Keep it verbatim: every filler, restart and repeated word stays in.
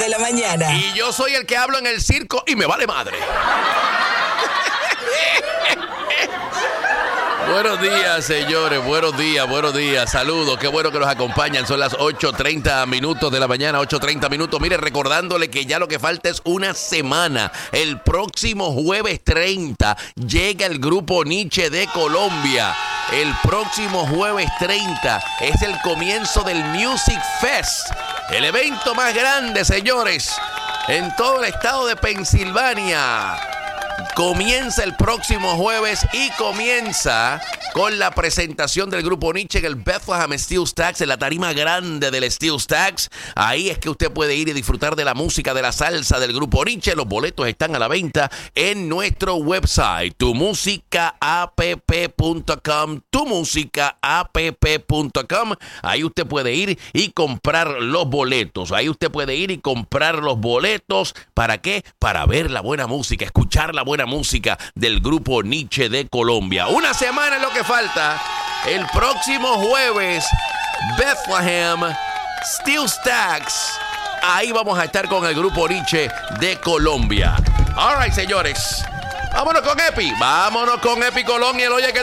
la mañana. Y yo soy el que hablo en el circo y me vale madre. Buenos días, señores, buenos días, buenos días, saludos, qué bueno que nos acompañan, son las ocho treinta minutos de la mañana, ocho treinta minutos, mire, recordándole que ya lo que falta es una semana, el próximo jueves treinta llega el grupo Nietzsche de Colombia, el próximo jueves treinta es el comienzo del Music Fest, el evento más grande, señores, en todo el estado de Pensilvania. Comienza el próximo jueves y comienza con la presentación del grupo Nietzsche en el Bethlehem Steel Stacks, en la tarima grande del Steel Stacks. Ahí es que usted puede ir y disfrutar de la música, de la salsa del grupo Nietzsche. Los boletos están a la venta en nuestro website, tu música app punto com, tu música app punto com. Ahí usted puede ir y comprar los boletos. Ahí usted puede ir y comprar los boletos. ¿Para qué? Para ver la buena música, escuchar la buena música del grupo Nietzsche de Colombia. Una semana es lo que falta. El próximo jueves, Bethlehem Steel Stacks. Ahí vamos a estar con el grupo Nietzsche de Colombia. All right, señores. Vámonos con Epi. Vámonos con Epi Colón y el Oye que